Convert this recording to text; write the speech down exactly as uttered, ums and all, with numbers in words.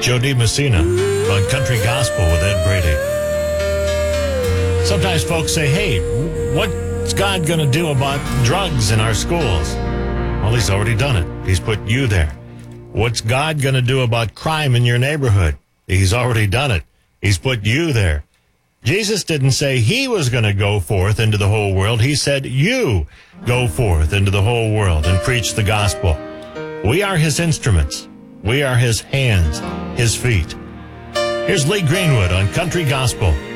Joe DiMessina on Country Gospel with Ed Brady. Sometimes folks say, hey, what's God going to do about drugs in our schools? Well, he's already done it. He's put you there. What's God going to do about crime in your neighborhood? He's already done it. He's put you there. Jesus didn't say he was going to go forth into the whole world. He said, you go forth into the whole world and preach the gospel. We are his instruments. We are his hands, his feet. Here's Lee Greenwood on Country Gospel.